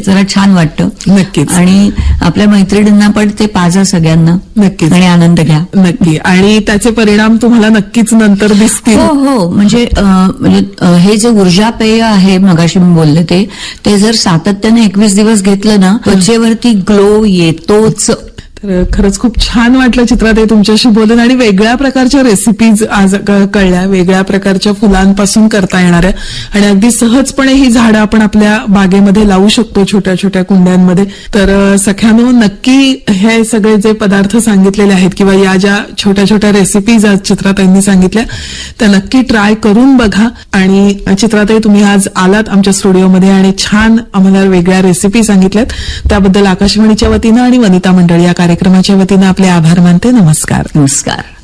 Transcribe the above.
जरा छान वाटतं. नक्कीच. आणि आपल्या मैत्रिणींना पण ते पाजा सगळ्यांना. नक्कीच. आणि आनंद घ्या. नक्की. आणि त्याचे परिणाम तुम्हाला नक्कीच नंतर दिसतील. हो. म्हणजे हे जे ऊर्जा पेय आहे मगाशी मी बोलले ते जर सातत्याने 21 दिवस घेतलं ना, त्वचेवरती ग्लो येतोच. तर खरंच खूप छान वाटलं चित्राताई तुमच्याशी बोलून. आणि वेगळ्या प्रकारच्या रेसिपीज आज कळल्या, वेगळ्या प्रकारच्या फुलांपासून करता येणाऱ्या. आणि अगदी सहजपणे ही झाडं आपण आपल्या बागेमध्ये लावू शकतो, छोट्या छोट्या कुंड्यांमध्ये. तर सख्यानो, नक्की हे सगळे जे पदार्थ सांगितलेले आहेत किंवा या ज्या छोट्या छोट्या रेसिपीज आज चित्राताईंनी सांगितल्या त्या नक्की ट्राय करून बघा. आणि चित्राताई, तुम्ही आज आलात आमच्या स्टुडिओमध्ये आणि छान आम्हाला वेगळ्या रेसिपी सांगितल्यात, त्याबद्दल आकाशवाणीच्या वतीनं आणि वनिता मंडळ या कार्यक्रमाच्या वतीनं आपले आभार मानते. नमस्कार. नमस्कार.